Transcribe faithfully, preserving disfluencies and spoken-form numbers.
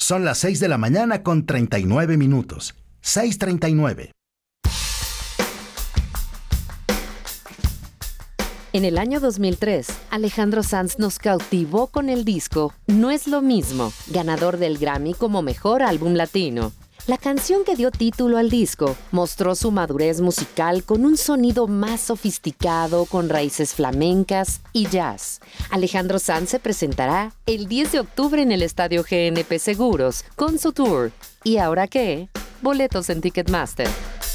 Son las seis de la mañana con treinta y nueve minutos. seis treinta y nueve. En el año dos mil tres, Alejandro Sanz nos cautivó con el disco No es lo mismo, ganador del Grammy como Mejor Álbum Latino. La canción que dio título al disco mostró su madurez musical con un sonido más sofisticado, con raíces flamencas y jazz. Alejandro Sanz se presentará el diez de octubre en el Estadio G N P Seguros con su tour ¿Y ahora qué? Boletos en Ticketmaster.